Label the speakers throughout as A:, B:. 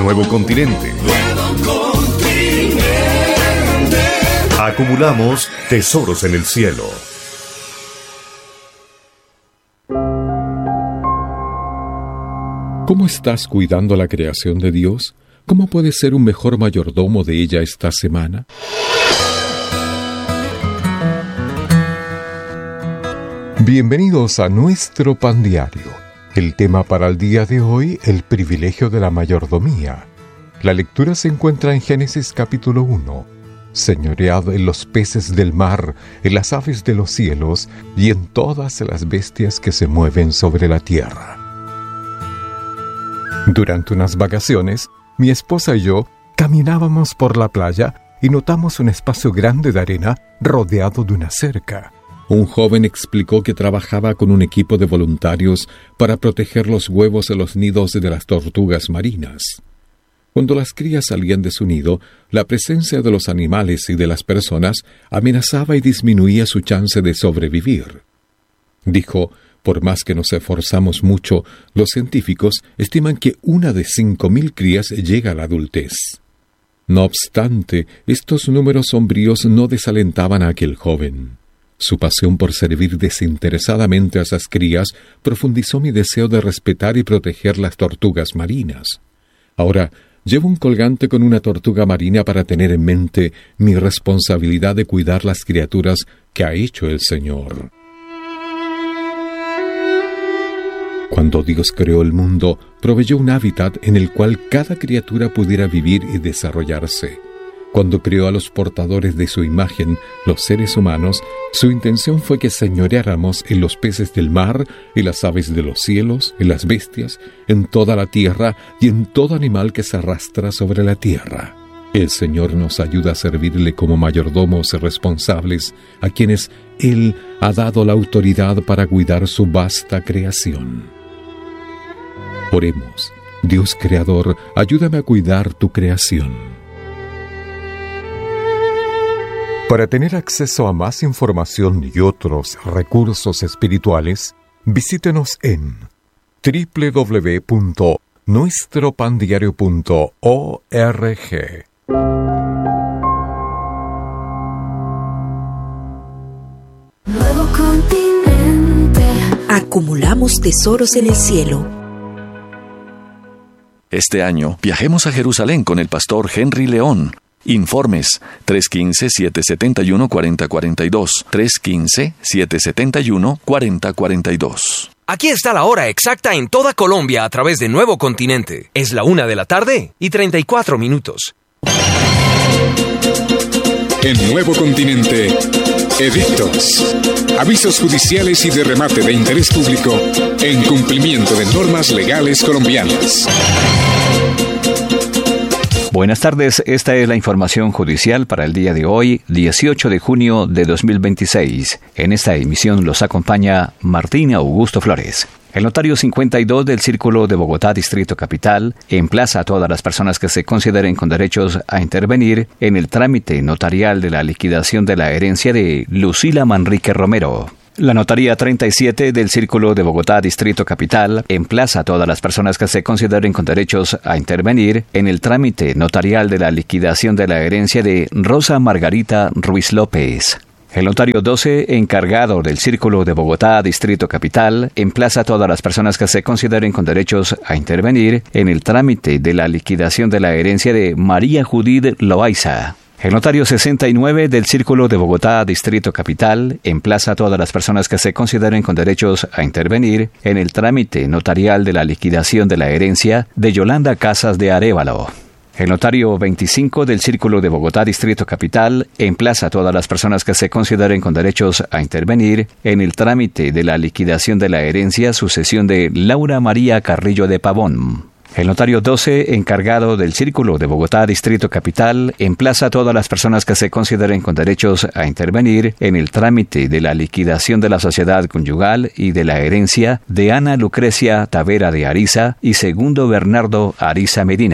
A: Nuevo Continente. Acumulamos tesoros en el cielo.
B: ¿Cómo estás cuidando la creación de Dios? ¿Cómo puedes ser un mejor mayordomo de ella esta semana? Bienvenidos a nuestro pan diario. El tema para el día de hoy, el privilegio de la mayordomía. La lectura se encuentra en Génesis capítulo 1. Señoread en los peces del mar, en las aves de los cielos y en todas las bestias que se mueven sobre la tierra. Durante unas vacaciones, mi esposa y yo caminábamos por la playa y notamos un espacio grande de arena rodeado de una cerca. Un joven explicó que trabajaba con un equipo de voluntarios para proteger los huevos de los nidos de las tortugas marinas. Cuando las crías salían de su nido, la presencia de los animales y de las personas amenazaba y disminuía su chance de sobrevivir. Dijo, por más que nos esforzamos mucho, los científicos estiman que 1 de 5.000 crías llega a la adultez. No obstante, estos números sombríos no desalentaban a aquel joven. Su pasión por servir desinteresadamente a esas crías profundizó mi deseo de respetar y proteger las tortugas marinas. Ahora, llevo un colgante con una tortuga marina para tener en mente mi responsabilidad de cuidar las criaturas que ha hecho el Señor. Cuando Dios creó el mundo, proveyó un hábitat en el cual cada criatura pudiera vivir y desarrollarse. Cuando creó a los portadores de su imagen, los seres humanos, su intención fue que señoreáramos en los peces del mar, en las aves de los cielos, en las bestias, en toda la tierra y en todo animal que se arrastra sobre la tierra. El Señor nos ayuda a servirle como mayordomos responsables a quienes Él ha dado la autoridad para cuidar su vasta creación. Oremos. Dios Creador, ayúdame a cuidar tu creación. Para tener acceso a más información y otros recursos espirituales, visítenos en www.nuestropandiario.org.
C: Nuevo Continente.
D: Acumulamos tesoros en el cielo.
E: Este año, viajemos a Jerusalén con el pastor Henry León. Informes 315-771-4042, 315-771-4042.
F: Aquí está la hora exacta en toda Colombia a través de Nuevo Continente. Es la 1:34 PM.
G: En Nuevo Continente, edictos, avisos judiciales y de remate de interés público en cumplimiento de normas legales colombianas.
H: Buenas tardes, esta es la información judicial para el día de hoy, 18 de junio de 2026. En esta emisión los acompaña Martín Augusto Flores. El notario 52 del Círculo de Bogotá, Distrito Capital, emplaza a todas las personas que se consideren con derechos a intervenir en el trámite notarial de la liquidación de la herencia de Lucila Manrique Romero. La Notaría 37 del Círculo de Bogotá, Distrito Capital, emplaza a todas las personas que se consideren con derechos a intervenir en el trámite notarial de la liquidación de la herencia de Rosa Margarita Ruiz López. El notario 12, encargado del Círculo de Bogotá, Distrito Capital, emplaza a todas las personas que se consideren con derechos a intervenir en el trámite de la liquidación de la herencia de María Judith Loaiza. El notario 69 del Círculo de Bogotá, Distrito Capital, emplaza a todas las personas que se consideren con derechos a intervenir en el trámite notarial de la liquidación de la herencia de Yolanda Casas de Arévalo. El notario 25 del Círculo de Bogotá, Distrito Capital, emplaza a todas las personas que se consideren con derechos a intervenir en el trámite de la liquidación de la herencia sucesión de Laura María Carrillo de Pavón. El notario 12, encargado del Círculo de Bogotá, Distrito Capital, emplaza a todas las personas que se consideren con derechos a intervenir en el trámite de la liquidación de la sociedad conyugal y de la herencia de Ana Lucrecia Tavera de Ariza y Segundo Bernardo Ariza Medina.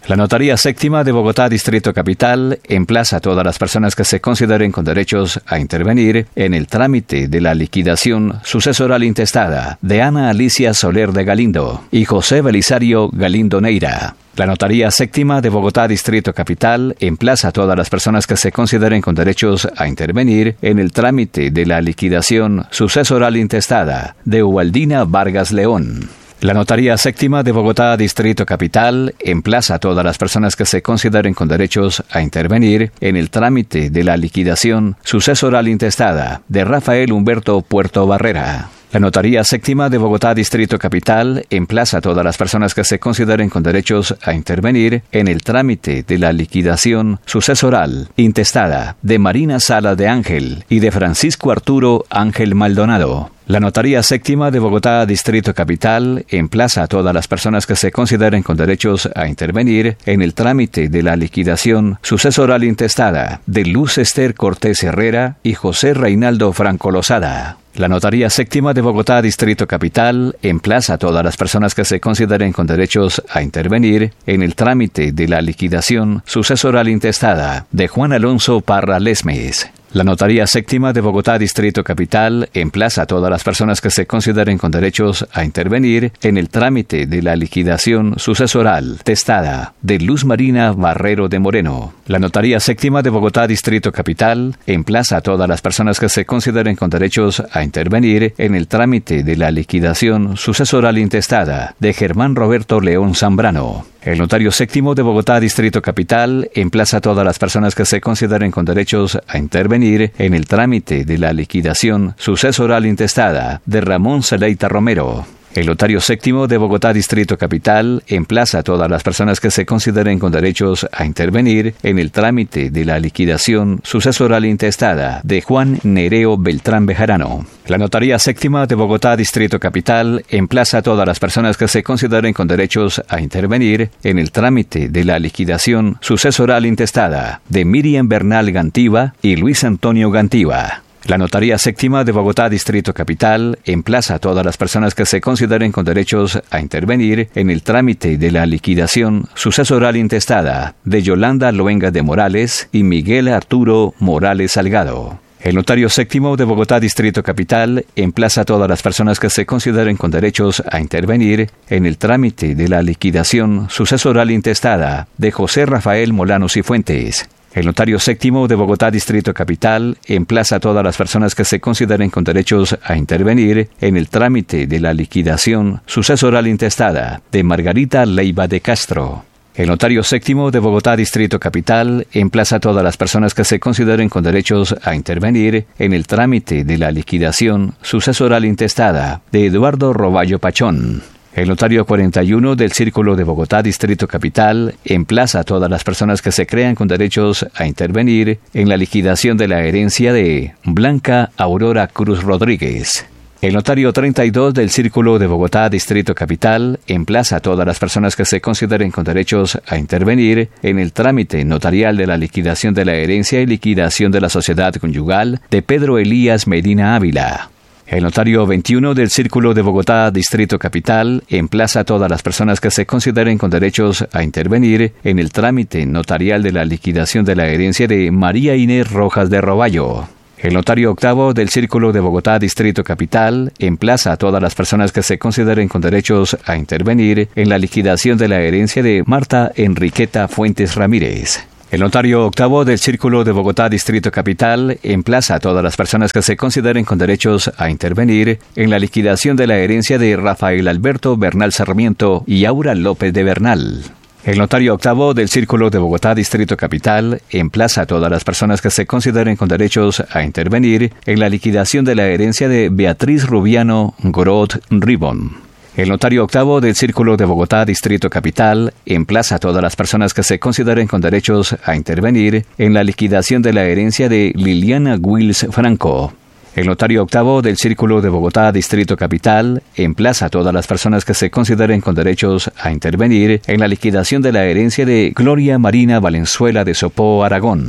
H: La Notaría Séptima de Bogotá, Distrito Capital, emplaza a todas las personas que se consideren con derechos a intervenir en el trámite de la liquidación sucesoral intestada de Ana Alicia Soler de Galindo y José Belisario Galindo Neira. La Notaría Séptima de Bogotá, Distrito Capital, emplaza a todas las personas que se consideren con derechos a intervenir en el trámite de la liquidación sucesoral intestada de Ubaldina Vargas León. La Notaría Séptima de Bogotá, Distrito Capital, emplaza a todas las personas que se consideren con derechos a intervenir en el trámite de la liquidación sucesoral intestada de Rafael Humberto Puerto Barrera. La Notaría Séptima de Bogotá, Distrito Capital, emplaza a todas las personas que se consideren con derechos a intervenir en el trámite de la liquidación sucesoral intestada de Marina Sala de Ángel y de Francisco Arturo Ángel Maldonado. La Notaría Séptima de Bogotá, Distrito Capital, emplaza a todas las personas que se consideren con derechos a intervenir en el trámite de la liquidación sucesoral intestada de Luz Esther Cortés Herrera y José Reinaldo Franco Lozada. La Notaría Séptima de Bogotá, Distrito Capital, emplaza a todas las personas que se consideren con derechos a intervenir en el trámite de la liquidación sucesoral intestada de Juan Alonso Parra Lesmes. La Notaría Séptima de Bogotá, Distrito Capital, emplaza a todas las personas que se consideren con derechos a intervenir en el trámite de la liquidación sucesoral testada de Luz Marina Barrero de Moreno. La Notaría Séptima de Bogotá, Distrito Capital, emplaza a todas las personas que se consideren con derechos a intervenir en el trámite de la liquidación sucesoral intestada de Germán Roberto León Zambrano. El Notario Séptimo de Bogotá, Distrito Capital, emplaza a todas las personas que se consideren con derechos a intervenir en el trámite de la liquidación sucesoral intestada de Ramón Zaleita Romero. El Notario Séptimo de Bogotá, Distrito Capital, emplaza a todas las personas que se consideren con derechos a intervenir en el trámite de la liquidación sucesoral intestada de Juan Nereo Beltrán Bejarano. La Notaría Séptima de Bogotá, Distrito Capital, emplaza a todas las personas que se consideren con derechos a intervenir en el trámite de la liquidación sucesoral intestada de Miriam Bernal Gantiva y Luis Antonio Gantiva. La Notaría Séptima de Bogotá, Distrito Capital, emplaza a todas las personas que se consideren con derechos a intervenir en el trámite de la liquidación sucesoral intestada de Yolanda Loenga de Morales y Miguel Arturo Morales Salgado. El Notario Séptimo de Bogotá, Distrito Capital, emplaza a todas las personas que se consideren con derechos a intervenir en el trámite de la liquidación sucesoral intestada de José Rafael Molano Cifuentes. El Notario Séptimo de Bogotá, Distrito Capital, emplaza a todas las personas que se consideren con derechos a intervenir en el trámite de la liquidación sucesoral intestada de Margarita Leiva de Castro. El Notario Séptimo de Bogotá, Distrito Capital, emplaza a todas las personas que se consideren con derechos a intervenir en el trámite de la liquidación sucesoral intestada de Eduardo Roballo Pachón. El Notario 41 del Círculo de Bogotá, Distrito Capital, emplaza a todas las personas que se crean con derechos a intervenir en la liquidación de la herencia de Blanca Aurora Cruz Rodríguez. El Notario 32 del Círculo de Bogotá, Distrito Capital, emplaza a todas las personas que se consideren con derechos a intervenir en el trámite notarial de la liquidación de la herencia y liquidación de la sociedad conyugal de Pedro Elías Medina Ávila. El Notario 21 del Círculo de Bogotá, Distrito Capital, emplaza a todas las personas que se consideren con derechos a intervenir en el trámite notarial de la liquidación de la herencia de María Inés Rojas de Roballo. El Notario octavo del Círculo de Bogotá, Distrito Capital, emplaza a todas las personas que se consideren con derechos a intervenir en la liquidación de la herencia de Marta Enriqueta Fuentes Ramírez. El Notario octavo del Círculo de Bogotá, Distrito Capital, emplaza a todas las personas que se consideren con derechos a intervenir en la liquidación de la herencia de Rafael Alberto Bernal Sarmiento y Aura López de Bernal. El Notario octavo del Círculo de Bogotá, Distrito Capital, emplaza a todas las personas que se consideren con derechos a intervenir en la liquidación de la herencia de Beatriz Rubiano Groth Ribón. El Notario octavo del Círculo de Bogotá, Distrito Capital, emplaza a todas las personas que se consideren con derechos a intervenir en la liquidación de la herencia de Liliana Wills Franco. El Notario octavo del Círculo de Bogotá, Distrito Capital, emplaza a todas las personas que se consideren con derechos a intervenir en la liquidación de la herencia de Gloria Marina Valenzuela de Sopó, Aragón.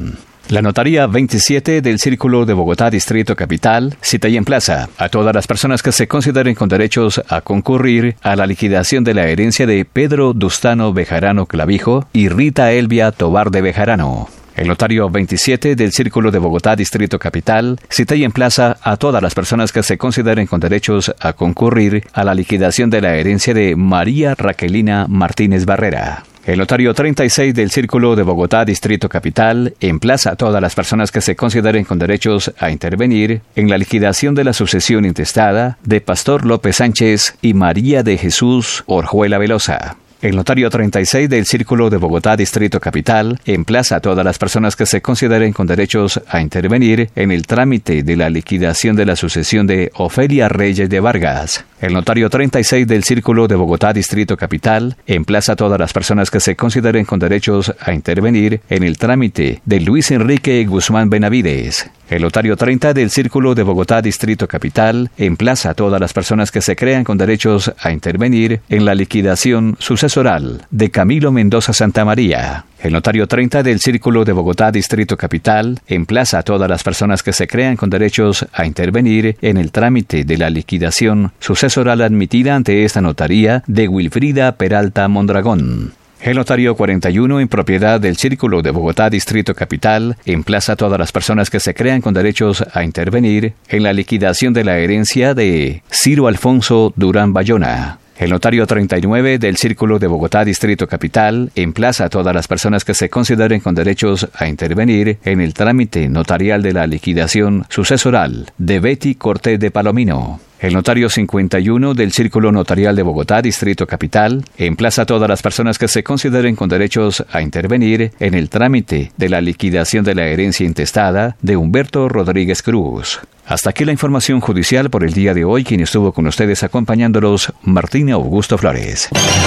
H: La Notaría 27 del Círculo de Bogotá, Distrito Capital, cita y emplaza a todas las personas que se consideren con derechos a concurrir a la liquidación de la herencia de Pedro Dustano Bejarano Clavijo y Rita Elvia Tobar de Bejarano. El notario 27 del Círculo de Bogotá, Distrito Capital, cita y emplaza a todas las personas que se consideren con derechos a concurrir a la liquidación de la herencia de María Raquelina Martínez Barrera. El notario 36 del Círculo de Bogotá, Distrito Capital, emplaza a todas las personas que se consideren con derechos a intervenir en la liquidación de la sucesión intestada de Pastor López Sánchez y María de Jesús Orjuela Velosa. El notario 36 del Círculo de Bogotá, Distrito Capital, emplaza a todas las personas que se consideren con derechos a intervenir en el trámite de la liquidación de la sucesión de Ofelia Reyes de Vargas. El notario 36 del Círculo de Bogotá, Distrito Capital, emplaza a todas las personas que se consideren con derechos a intervenir en el trámite de Luis Enrique Guzmán Benavides. El notario 30 del Círculo de Bogotá, Distrito Capital, emplaza a todas las personas que se crean con derechos a intervenir en la liquidación sucesoral de Camilo Mendoza Santamaría. El notario 30 del Círculo de Bogotá, Distrito Capital, emplaza a todas las personas que se crean con derechos a intervenir en el trámite de la liquidación sucesoral admitida ante esta notaría de Wilfrida Peralta Mondragón. El notario 41, en propiedad del Círculo de Bogotá, Distrito Capital, emplaza a todas las personas que se crean con derechos a intervenir en la liquidación de la herencia de Ciro Alfonso Durán Bayona. El notario 39 del Círculo de Bogotá, Distrito Capital, emplaza a todas las personas que se consideren con derechos a intervenir en el trámite notarial de la liquidación sucesoral de Betty Cortés de Palomino. El notario 51 del Círculo Notarial de Bogotá, Distrito Capital, emplaza a todas las personas que se consideren con derechos a intervenir en el trámite de la liquidación de la herencia intestada de Humberto Rodríguez Cruz. Hasta aquí la información judicial por el día de hoy. Quien estuvo con ustedes acompañándolos, Martín Augusto Flores.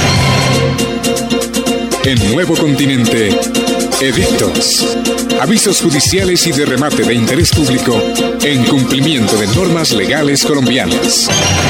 G: En Nuevo Continente, edictos, avisos judiciales y de remate de interés público en cumplimiento de normas legales colombianas.